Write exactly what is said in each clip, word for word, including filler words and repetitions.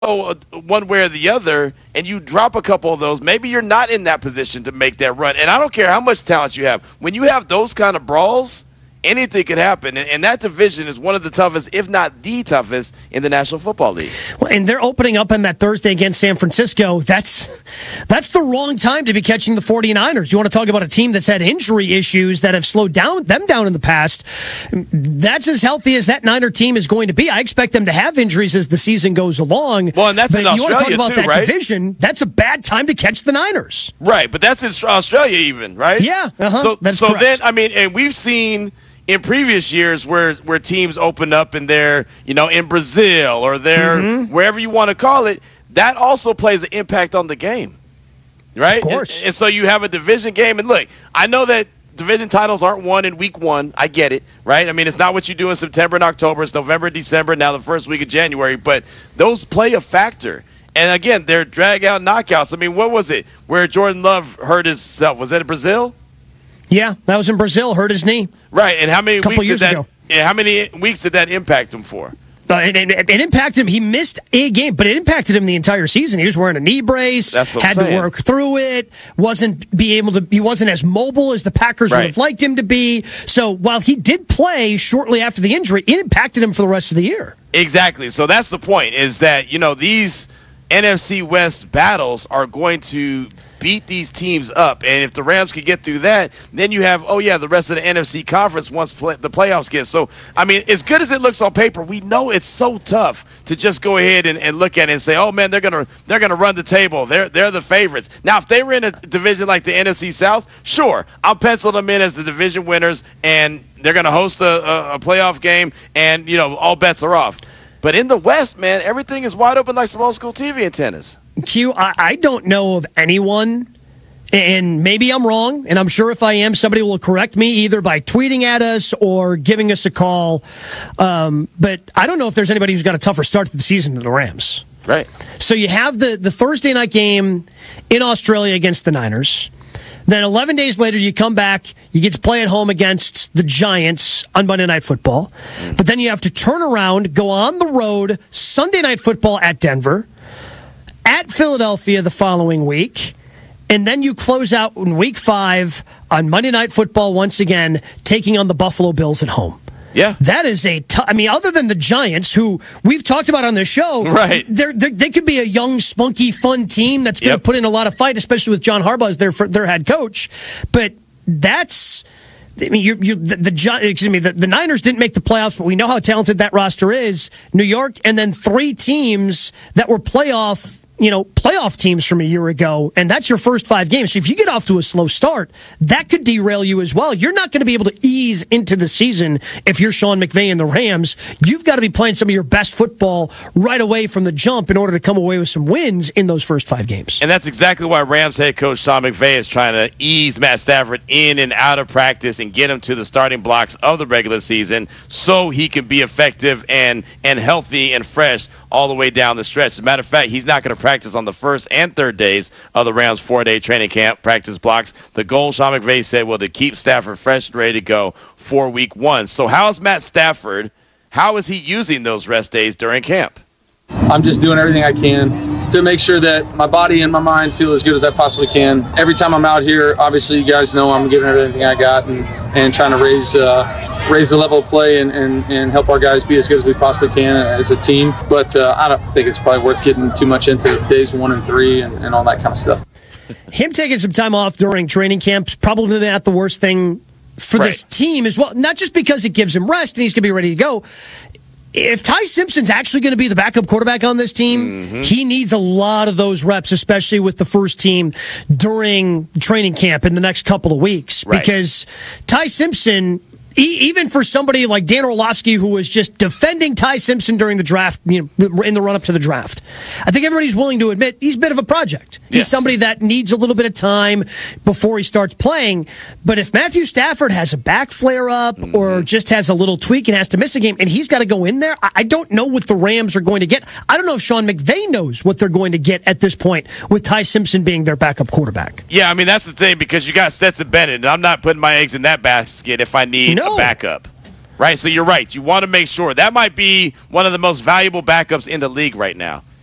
uh, one way or the other, and you drop a couple of those, maybe you're not in that position to make that run. And I don't care how much talent you have. When you have those kind of brawls, anything could happen. And, and that division is one of the toughest, if not the toughest, in the National Football League. Well, and they're opening up on that Thursday against San Francisco. That's that's the wrong time to be catching the 49ers. You want to talk about a team that's had injury issues that have slowed down them down in the past. That's as healthy as that Niner team is going to be. I expect them to have injuries as the season goes along. Well, and that's but in you Australia, want to talk about too, that right? division, that's a bad time to catch the Niners. Right, but that's in Australia even, right? Yeah, uh-huh, so, that's so correct. then, I mean, and we've seen in previous years where where teams open up and they're, you know, in Brazil or they're Mm-hmm. wherever you want to call it, that also plays an impact on the game, right? Of course. And, and so you have a division game. And look, I know that division titles aren't won in week one. I get it, right? I mean, it's not what you do in September and October. It's November, December, now the first week of January. But those play a factor. And, again, they're drag-out knockouts. I mean, what was it where Jordan Love hurt himself? Was that in Brazil? Yeah, that was in Brazil, hurt his knee. Right, and how many Couple weeks did years that? ago. Yeah, how many weeks did that impact him for? Uh, it, it, it impacted him. He missed a game, but it impacted him the entire season. He was wearing a knee brace, That's what I'm had saying. to work through it, wasn't be able to. He wasn't as mobile as the Packers would Right. have liked him to be. So while he did play shortly after the injury, it impacted him for the rest of the year. Exactly. So that's the point. Is that you know these N F C West battles are going to beat these teams up, and if the Rams could get through that, then you have oh yeah the rest of the N F C conference once play, the playoffs get. So I mean, as good as it looks on paper, we know it's so tough to just go ahead and, and look at it and say, oh man, they're gonna they're gonna run the table. They're they're the favorites. Now, if they were in a division like the N F C South, sure, I'll pencil them in as the division winners, and they're gonna host a, a, a playoff game, and you know all bets are off. But in the West, man, everything is wide open like some old school T V antennas. Q, I, I don't know of anyone, and maybe I'm wrong, and I'm sure if I am, somebody will correct me either by tweeting at us or giving us a call. Um, but I don't know if there's anybody who's got a tougher start to the season than the Rams. Right. So you have the, the Thursday night game in Australia against the Niners. Then eleven days later, you come back, you get to play at home against the Giants on Monday Night Football. But then you have to turn around, go on the road, Sunday Night Football at Denver, at Philadelphia the following week, and then you close out in week five on Monday Night Football once again, taking on the Buffalo Bills at home. Yeah. That is a t- I mean, other than the Giants, who we've talked about on this show, right? They're, they're, they could be a young, spunky, fun team that's going to Yep. put in a lot of fight, especially with John Harbaugh as their their head coach. But that's, I mean, you you the, the Gi- excuse me, the, the Niners didn't make the playoffs, but we know how talented that roster is. New York, and then three teams that were playoff. You know, playoff teams from a year ago, and that's your first five games. So if you get off to a slow start, that could derail you as well. You're not going to be able to ease into the season if you're Sean McVay and the Rams. You've got to be playing some of your best football right away from the jump in order to come away with some wins in those first five games. And that's exactly why Rams head coach Sean McVay is trying to ease Matt Stafford in and out of practice and get him to the starting blocks of the regular season so he can be effective and, and healthy and fresh all the way down the stretch. As a matter of fact, he's not going to practice on the first and third days of the Rams' four-day training camp practice blocks. The goal, Sean McVay said, was to keep Stafford fresh and ready to go for week one. So how is Matt Stafford, how is he using those rest days during camp? I'm just doing everything I can to make sure that my body and my mind feel as good as I possibly can. Every time I'm out here, obviously you guys know I'm giving everything I got and, and trying to raise uh, raise the level of play and, and, and help our guys be as good as we possibly can as a team. But uh, I don't think it's probably worth getting too much into days one and three and, and all that kind of stuff. Him taking some time off during training camps probably not the worst thing for Right. this team as well. Not just because it gives him rest and he's going to be ready to go. If Ty Simpson's actually going to be the backup quarterback on this team, mm-hmm. he needs a lot of those reps, especially with the first team during training camp in the next couple of weeks. Right. Because Ty Simpson, e- even for somebody like Dan Orlovsky, who was just defending Ty Simpson during the draft, you know, in the run-up to the draft, I think everybody's willing to admit he's a bit of a project. He's Yes. somebody that needs a little bit of time before he starts playing. But if Matthew Stafford has a back flare-up mm-hmm. or just has a little tweak and has to miss a game, and he's got to go in there, I-, I don't know what the Rams are going to get. I don't know if Sean McVay knows what they're going to get at this point with Ty Simpson being their backup quarterback. Yeah, I mean, that's the thing, because you got Stetson Bennett, and I'm not putting my eggs in that basket if I need No. a backup. Right? So you're right. You want to make sure. That might be one of the most valuable backups in the league right now.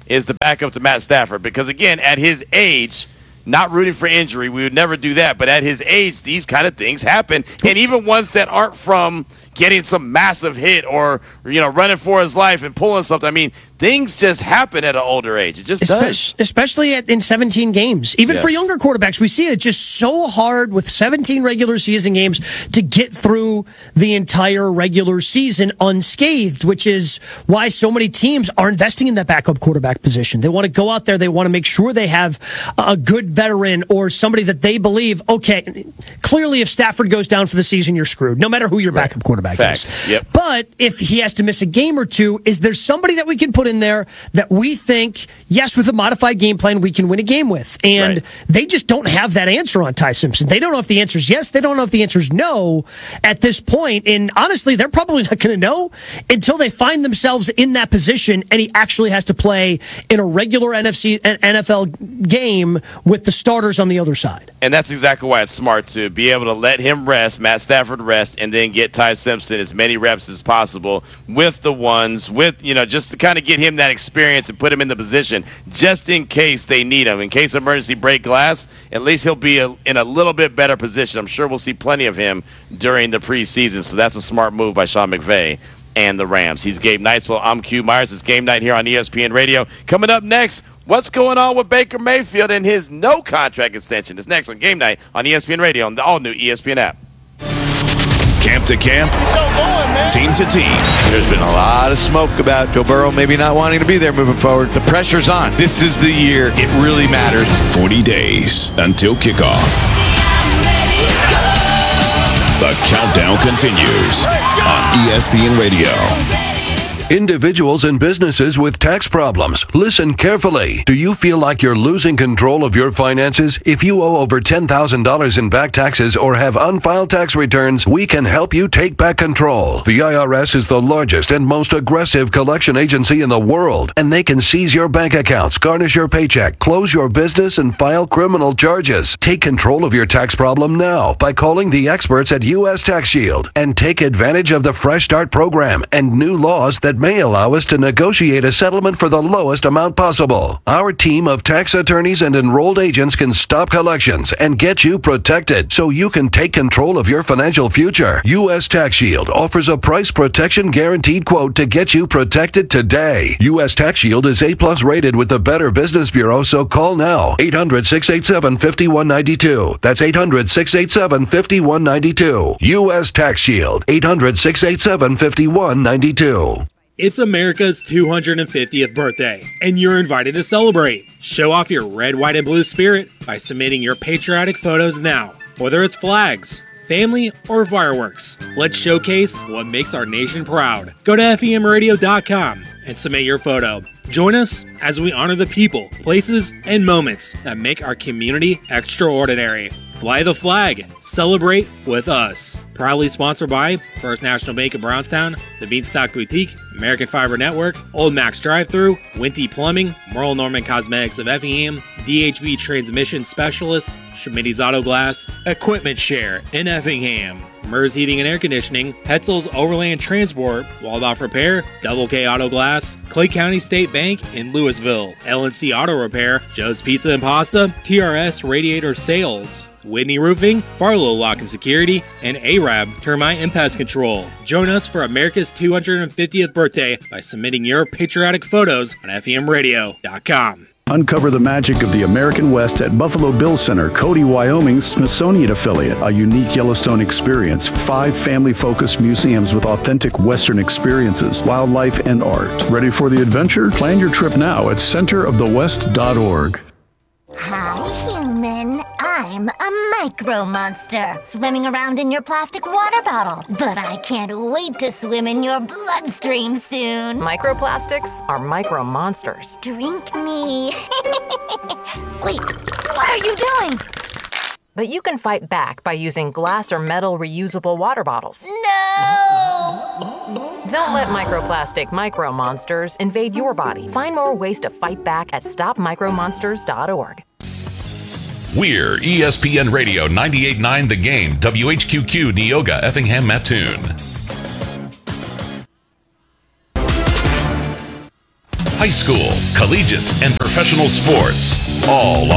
is the backup to Matt Stafford. Because, again, at his age, not rooting for injury, we would never do that. But at his age, these kind of things happen. And even ones that aren't from getting some massive hit or, you know, running for his life and pulling something. I mean, things just happen at an older age. It just especially, does. Especially at, in seventeen games. Even yes. for younger quarterbacks, we see it just so hard with seventeen regular season games to get through the entire regular season unscathed, which is why so many teams are investing in that backup quarterback position. They want to go out there. They want to make sure they have a good veteran or somebody that they believe, okay, clearly if Stafford goes down for the season, you're screwed, no matter who your backup right. quarterback Facts. is. Yep. But if he has to miss a game or two, is there somebody that we can put in there that we think, yes, with a modified game plan, we can win a game with? And right. they just don't have that answer on Ty Simpson. They don't know if the answer is yes. They don't know if the answer is no at this point. And honestly, they're probably not going to know until they find themselves in that position and he actually has to play in a regular N F C, N F L game with the starters on the other side. And that's exactly why it's smart to be able to let him rest, Matt Stafford rest, and then get Ty Simpson as many reps as possible with the ones, with, you know, just to kind of get him that experience and put him in the position just in case they need him. In case of emergency break glass, at least he'll be a, in a little bit better position. I'm sure we'll see plenty of him during the preseason, so that's a smart move by Sean McVay and the Rams. He's Gabe Neitzel. I'm Q Myers. It's Game Night here on E S P N Radio. Coming up next, what's going on with Baker Mayfield and his no contract extension? It's next on Game Night on E S P N Radio on the all-new E S P N app. Camp to camp, so going, man. Team to team. There's been a lot of smoke about Joe Burrow maybe not wanting to be there moving forward. The pressure's on. This is the year it really matters. forty days until kickoff. The countdown continues on E S P N Radio. Individuals and businesses with tax problems, listen carefully. Do you feel like you're losing control of your finances? If you owe over ten thousand dollars in back taxes or have unfiled tax returns, we can help you take back control. The I R S is the largest and most aggressive collection agency in the world, and they can seize your bank accounts, garnish your paycheck, close your business, and file criminal charges. Take control of your tax problem now by calling the experts at U S Tax Shield and take advantage of the Fresh Start program and new laws that may allow us to negotiate a settlement for the lowest amount possible. Our team of tax attorneys and enrolled agents can stop collections and get you protected so you can take control of your financial future. U S Tax Shield offers a price protection guaranteed quote to get you protected today. U S Tax Shield is A plus rated with the Better Business Bureau, so call now. eight hundred, six eight seven, five one nine two. That's eight hundred, six eight seven, five one nine two. U S Tax Shield. eight hundred, six eight seven, five one nine two. It's America's two hundred fiftieth birthday, and you're invited to celebrate. Show off your red, white, and blue spirit by submitting your patriotic photos now. Whether it's flags, family, or fireworks, let's showcase what makes our nation proud. Go to F E M radio dot com and submit your photo. Join us as we honor the people, places, and moments that make our community extraordinary. Fly the flag. Celebrate with us. Proudly sponsored by First National Bank of Brownstown, the Beanstalk Boutique, American Fiber Network, Old Max Drive-Thru, Winty Plumbing, Merle Norman Cosmetics of Effingham, D H B Transmission Specialists, Schmitty's Auto Glass, Equipment Share in Effingham, Mers Heating and Air Conditioning, Hetzel's Overland Transport, Waldorf Repair, Double K Auto Glass, Clay County State Bank in Louisville, L and C Auto Repair, Joe's Pizza and Pasta, T R S Radiator Sales, Whitney Roofing, Barlow Lock and Security, and A R A B Termite and Pest Control. Join us for America's two hundred fiftieth birthday by submitting your patriotic photos on F E M radio dot com. Uncover the magic of the American West at Buffalo Bill Center, Cody, Wyoming's Smithsonian affiliate. A unique Yellowstone experience. Five family-focused museums with authentic Western experiences, wildlife, and art. Ready for the adventure? Plan your trip now at center of the west dot org. Hi, human. I'm a micro monster, swimming around in your plastic water bottle. But I can't wait to swim in your bloodstream soon. Microplastics are micro monsters. Drink me. Wait, what are you doing? But you can fight back by using glass or metal reusable water bottles. No! Don't let microplastic micro monsters invade your body. Find more ways to fight back at stop micro monsters dot org. We're E S P N Radio ninety-eight point nine The Game, W H Q Q, Neoga, Effingham, Mattoon. high school, collegiate, and professional sports, all